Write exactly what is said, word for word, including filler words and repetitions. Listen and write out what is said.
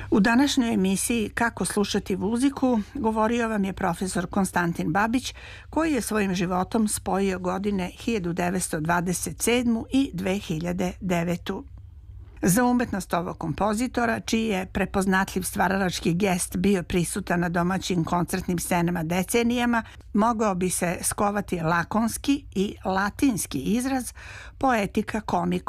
U današnjoj emisiji Kako slušati muziku govorio vam je profesor Konstantin Babić, koji je svojim životom spojio godine hiljadu devetsto dvadeset sedmu. i dve hiljade devete. Za umetnost ovog kompozitora, čiji je prepoznatljiv stvaralački gest bio prisutan na domaćim koncertnim scenama decenijama, mogao bi se skovati lakonski i latinski izraz poetika comico